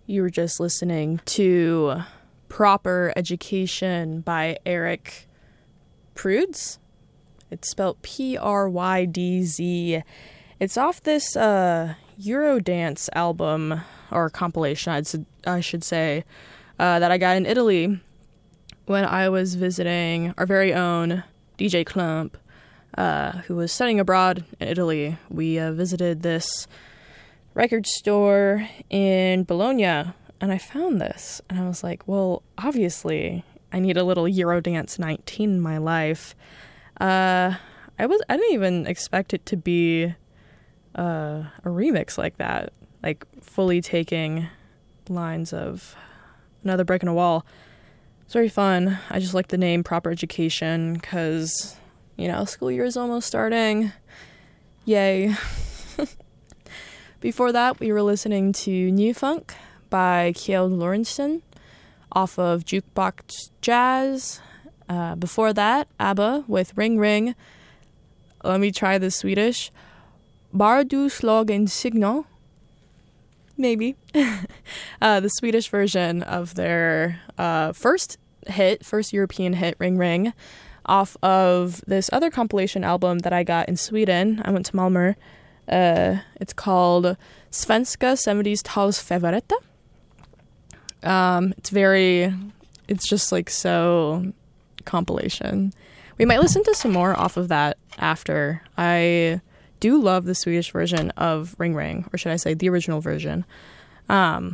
You were just listening to Proper Education by Eric Prydz. It's spelled Prydz. It's off this Eurodance album, or compilation, I should say, that I got in Italy when I was visiting our very own DJ Clump, who was studying abroad in Italy. We visited this record store in Bologna, and I found this, and I was like, well, obviously I need a little Eurodance 19 in my life. I didn't even expect it to be a remix like that, like fully taking lines of Another Break in a Wall. It's very fun. I just like the name Proper Education because, school year is almost starting. Yay. Before that, we were listening to New Funk by Kjell Lorentzen off of Jukebox Jazz. Before that, ABBA with Ring Ring. Let me try the Swedish. Bara du slag en signal. Maybe. The Swedish version of their first European hit, Ring Ring, off of this other compilation album that I got in Sweden. I went to Malmö. It's called Svenska 70s Talsfavoriter. It's just like so compilation. We might listen to some more off of that after. I do love the Swedish version of Ring Ring, or should I say the original version. I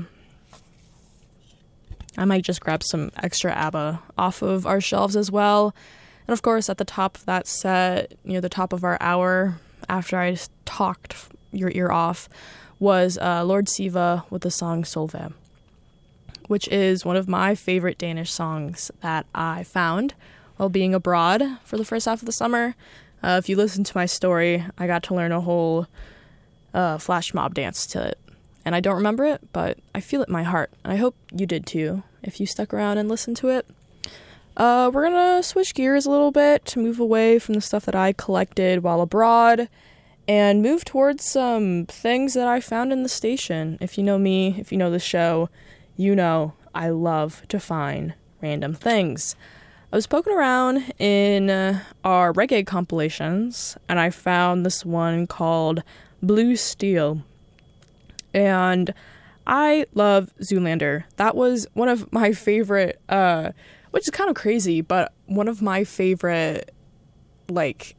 might just grab some extra ABBA off of our shelves as well. And of course, at the top of that set, near the top of our hour, after I talked your ear off, was Lord Siva with the song Solveig, which is one of my favorite Danish songs that I found while being abroad for the first half of the summer. If you listen to my story, I got to learn a whole flash mob dance to it. And I don't remember it, but I feel it in my heart. And I hope you did too, if you stuck around and listened to it. We're gonna switch gears a little bit to move away from the stuff that I collected while abroad and move towards some things that I found in the station. If you know me, if you know the show, you know I love to find random things. I was poking around in our reggae compilations, and I found this one called Blue Steel. And I love Zoolander. That was one of my favorite, which is kind of crazy, but one of my favorite, like,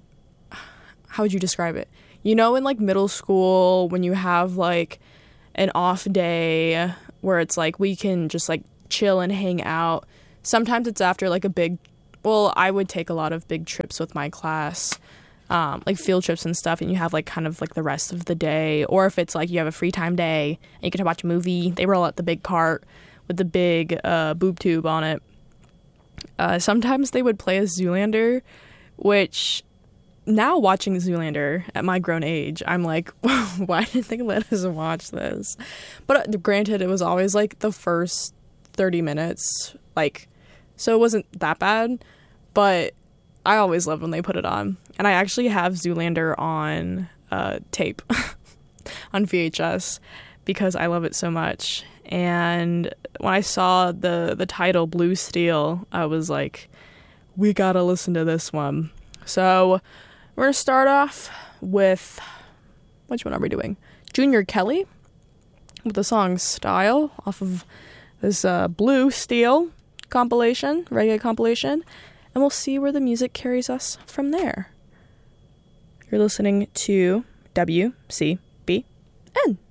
how would you describe it? In like middle school, when you have like an off day where it's like we can just like chill and hang out. Sometimes it's after like I would take a lot of big trips with my class, like field trips and stuff, and you have like kind of like the rest of the day. Or if it's like you have a free time day and you get to watch a movie, they roll out the big cart with the big boob tube on it. Sometimes they would play a Zoolander, which now watching Zoolander at my grown age, I'm like, why didn't they let us watch this? But granted, it was always like the first 30 minutes, like, so it wasn't that bad, but I always loved when they put it on. And I actually have Zoolander on tape, on VHS, because I love it so much. And when I saw the title Blue Steel, I was like, we gotta listen to this one. So we're gonna start off with, which one are we doing? Junior Kelly with the song Style off of this Blue Steel compilation, reggae compilation, and we'll see where the music carries us from there. You're listening to WCBN.